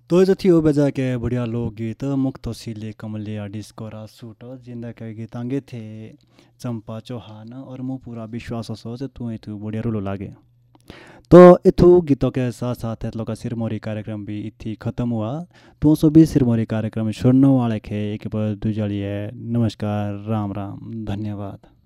तो जो थियो बजा के बढ़िया लोकगीत मुक्त सिले कमलिया डिस्कोरा सूट जिंदा के गीतांगे थे चंपा चौहान और मु पूरा विश्वास असो जे तू इथु बढ़िया रुलो लागे। तो इथु गीतों के साथ साथ लोग का सिरमौरी कार्यक्रम भी इथी खत्म हुआ। तो सो भी सिरमौरी कार्यक्रम सुनने वाले खे एक बार दुजलिए नमस्कार राम राम धन्यवाद।